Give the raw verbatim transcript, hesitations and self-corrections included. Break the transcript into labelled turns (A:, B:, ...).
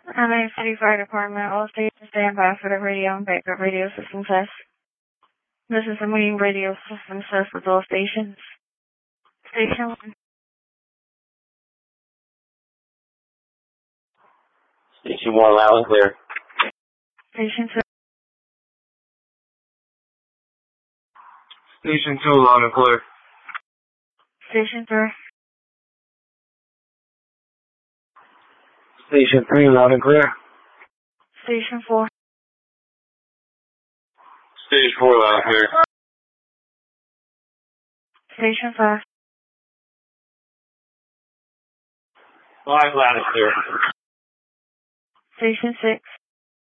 A: L A City Fire Department, all stations stand by for the radio and backup radio system test. This is the main radio system test with all stations. Station one.
B: Station one, loud and clear.
A: Station two.
B: Station two, loud and clear.
A: Station three.
B: Station three, loud and clear.
A: Station four.
B: Station four, loud and clear.
A: Station five.
B: Five, loud and clear.
A: Station six.